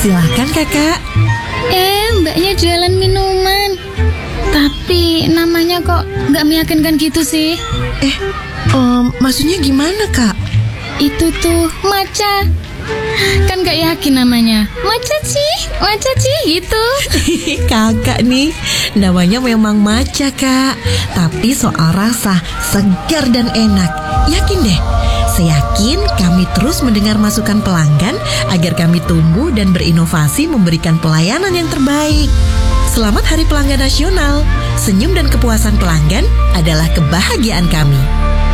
Silakan kakak. Mbaknya jualan minuman. Tapi namanya kok nggak meyakinkan gitu sih. Maksudnya gimana kak? Itu tuh matcha. Kan gak yakin namanya. Matcha gitu. Kakak nih, namanya memang matcha kak. Tapi soal rasa, segar dan enak. Yakin deh. Seyakin kami terus mendengar masukan pelanggan agar kami tumbuh dan berinovasi memberikan pelayanan yang terbaik. Selamat Hari Pelanggan Nasional. Senyum dan kepuasan pelanggan adalah kebahagiaan kami.